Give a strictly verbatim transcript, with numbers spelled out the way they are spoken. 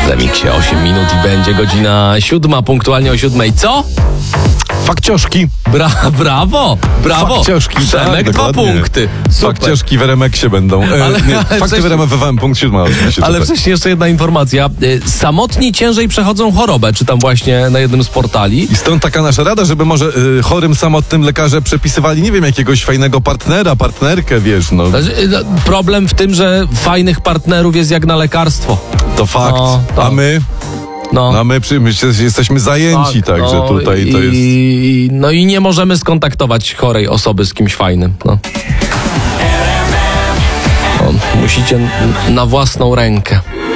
W Remiksie osiem minut i będzie godzina siódma, punktualnie o siódmej. Co? Fakcioszki. Bra, brawo, brawo. Fakcioszki, Przemek, tak, dwa dokładnie. punkty. Super. Fakcioszki w Remeksie będą. E, Ale- nie, ale fakty wcześniej- w R M F F M, punkt siódmy. oczywiście, Ale tak. wcześniej jeszcze jedna informacja. Y, Samotni ciężej przechodzą chorobę, czytam właśnie na jednym z portali. I stąd taka nasza rada, żeby może y, chorym, samotnym lekarze przepisywali, nie wiem, jakiegoś fajnego partnera, partnerkę, wiesz, no. Znaczy, y, no, Problem w tym, że fajnych partnerów jest jak na lekarstwo. To fakt. No, to- A my? No. A my, przy, my się, jesteśmy zajęci, Tak, także no tutaj to jest... i, No i nie możemy skontaktować chorej osoby z kimś fajnym. No. No, musicie n- na własną rękę.